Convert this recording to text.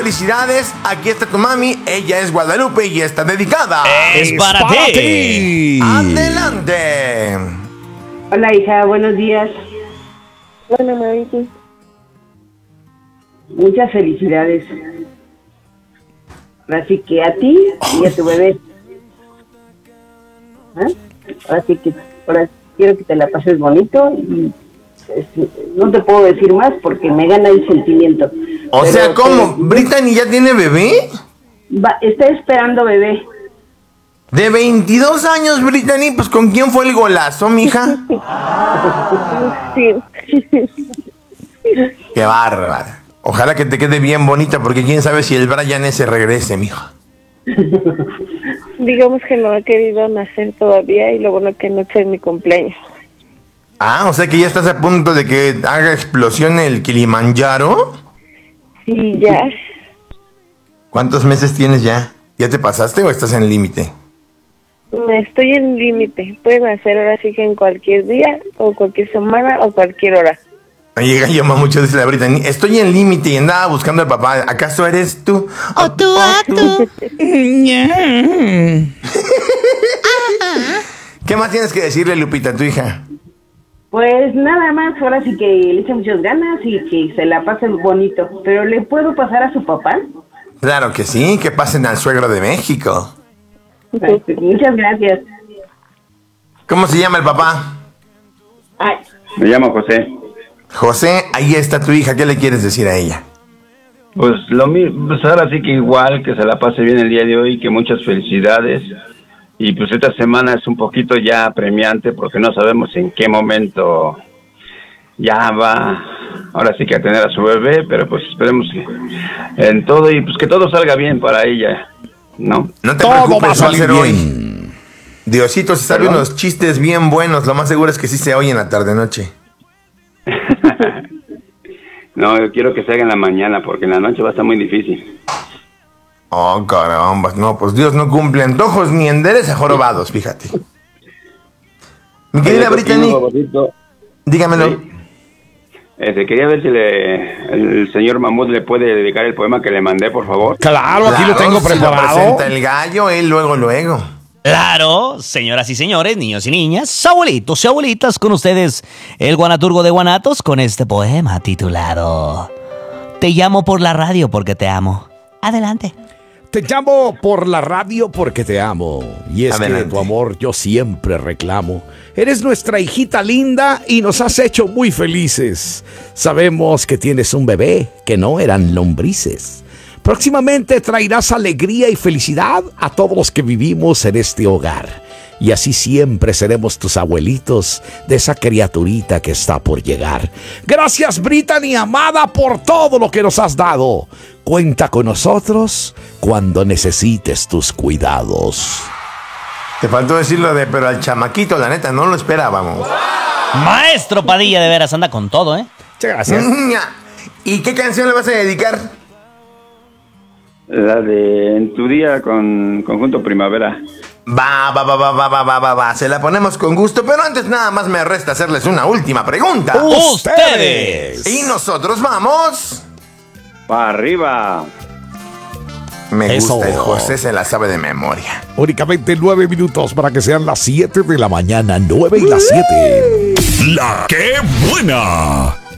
felicidades. Aquí está tu mami. Ella es Guadalupe y está dedicada. Es para ti. Adelante. Hola, hija, buenos días. Bueno, mamita. Muchas felicidades. Así que a ti y a tu bebé. Así que ahora quiero que te la pases bonito y no te puedo decir más porque me gana el sentimiento. O Pero sea, ¿cómo? ¿Brittany ya tiene bebé? Está esperando bebé. De 22 años, Brittany, pues ¿con quién fue el golazo, mija? Sí. Qué bárbara. Ojalá que te quede bien bonita porque quién sabe si el Brian ese regrese, mija. Digamos que no ha querido nacer todavía y lo bueno que no es mi cumpleaños. Ah, o sea que ya estás a punto de que haga explosión el Kilimanjaro. Sí, ya. ¿Cuántos meses tienes ya? ¿Ya te pasaste o estás en el límite? Estoy en límite. Pueden hacer ahora sí que en cualquier día, o cualquier semana, o cualquier hora. Llega y llama mucho, dice la Brittany. Estoy en límite y andaba buscando al papá. ¿Acaso eres tú? O tú, ¿Qué más tienes que decirle, Lupita, a tu hija? Pues nada más, ahora sí que le eche muchas ganas y que se la pasen bonito. Pero ¿le puedo pasar a su papá? Claro que sí, que pasen al suegro de México. Muchas gracias. ¿Cómo se llama el papá? Ay, Me llamo José. José, ahí está tu hija. ¿Qué le quieres decir a ella? Pues lo mismo, pues ahora sí que igual, que se la pase bien el día de hoy, que muchas felicidades. Y pues esta semana es un poquito ya apremiante porque no sabemos en qué momento ya va, ahora sí que a tener a su bebé, pero pues esperemos que en todo y pues que todo salga bien para ella, ¿no? No te Todo preocupes, va a salir ser bien. hoy. Diosito se sabe unos chistes bien buenos. Lo más seguro es que sí se oye en la tarde-noche. No, yo quiero que se haga en la mañana porque en la noche va a estar muy difícil. Oh, caramba. No, pues Dios no cumple antojos ni endereza jorobados, fíjate. Mi querida Brittany, dígamelo. Sí. Quería ver si el señor Mamut le puede dedicar el poema que le mandé, por favor. Claro, aquí lo tengo si preparado. lo presenta el gallo, él luego. Claro, señoras y señores, niños y niñas, abuelitos y abuelitas, con ustedes el guanaturgo de Guanatos con este poema titulado Te llamo por la radio porque te amo. Adelante. Te llamo por la radio porque te amo. Y es Adelante. que tu amor yo siempre reclamo. Eres nuestra hijita linda y nos has hecho muy felices. Sabemos que tienes un bebé, que no eran lombrices. Próximamente traerás alegría y felicidad a todos los que vivimos en este hogar. Y así siempre seremos tus abuelitos de esa criaturita que está por llegar. Gracias, Brittany, amada, por todo lo que nos has dado. Cuenta con nosotros cuando necesites tus cuidados. Te faltó decirlo de, pero al chamaquito, la neta, no lo esperábamos. Maestro Padilla, de veras, anda con todo, ¿eh? Muchas gracias. ¿Y qué canción le vas a dedicar? La de En tu día con Conjunto Primavera. Va. Se la ponemos con gusto, pero antes nada más me resta hacerles una última pregunta. ¡Ustedes! Y nosotros vamos... ¡Para arriba! Me Eso. gusta, el José se la sabe de memoria. Únicamente 9 minutos para que sean las 7 de la mañana. 9 y las 7. La que buena.